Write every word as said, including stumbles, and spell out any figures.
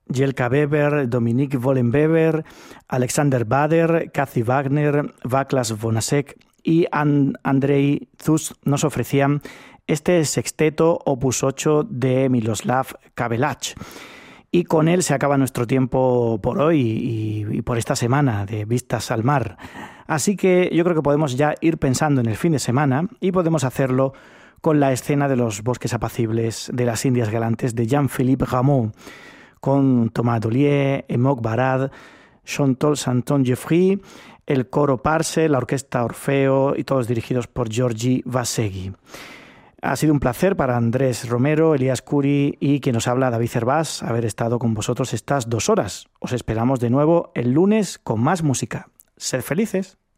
Jelka Weber, Dominique Wollenweber, Alexander Bader, Kathy Wagner, Václav Vonasek y And- Andrei Zuz nos ofrecían este sexteto opus ocho de Miroslav Kabelach. Y con él se acaba nuestro tiempo por hoy y, y por esta semana de Vistas al Mar. Así que yo creo que podemos ya ir pensando en el fin de semana y podemos hacerlo con la escena de los bosques apacibles de las Indias Galantes de Jean-Philippe Rameau, con Thomas Dollier, Emok Barad, Chantal Santon-Jeffrey, el coro Parse, la orquesta Orfeo y todos dirigidos por Georgi Vasegui. Ha sido un placer para Andrés Romero, Elías Curi y quien nos habla, David Cervás, haber estado con vosotros estas dos horas. Os esperamos de nuevo el lunes con más música. Sed felices.